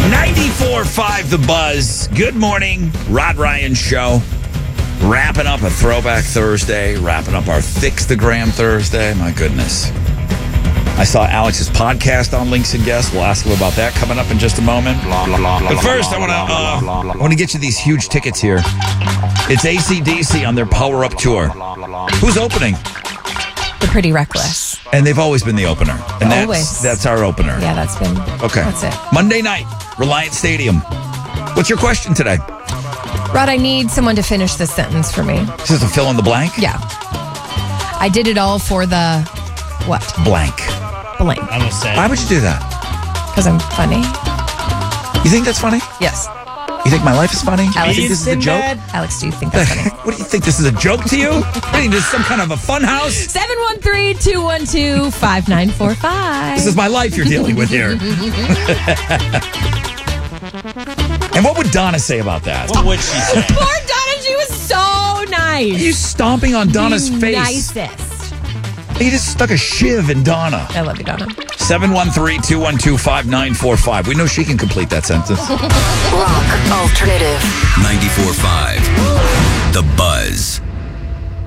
94.5 The Buzz. Good morning, Rod Ryan Show. Wrapping up a Throwback Thursday, wrapping up our Fix the Gram Thursday. My goodness. I saw Alex's podcast on Links and Guests. We'll ask him about that coming up in just a moment. But first, I want to get you these huge tickets here. It's AC/DC on their Power Up Tour. Who's opening? The Pretty Reckless. And they've always been the opener. And Always. that's our opener. Yeah, that's it. Monday night, Reliant Stadium. What's your question today? Rod, I need someone to finish this sentence for me. This is a fill in the blank? Yeah. I did it all for the what? Blank. Blank. I'm gonna say. Why would you do that? Because I'm funny. You think that's funny? Yes. You think my life is funny? Alex, You think this is a joke? Alex, do you think that's funny? What do you think? This is a joke to you? What do you think, this is some kind of a fun house? 713-212-5945. This is my life you're dealing with here. And what would Donna say about that? What would she say? Poor Donna, she was so nice. Are you stomping on Donna's face? Nicest. You just stuck a shiv in Donna. I love you, Donna. 713-212-5945. We know she can complete that sentence. Rock Alternative 94.5 The Buzz.